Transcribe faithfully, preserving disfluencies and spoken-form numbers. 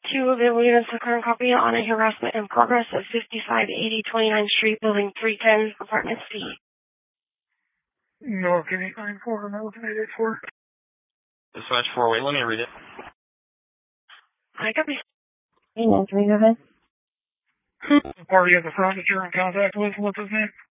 Two available units of current copy on a harassment in progress at fifty-five eighty twenty-ninth Street, Building three ten, Apartment C. No, can you find four and eight eight four? Dispatch four, wait, let me read it. I copy. Hey, man, can we go ahead? The party at the front that you're in contact with, what's his name?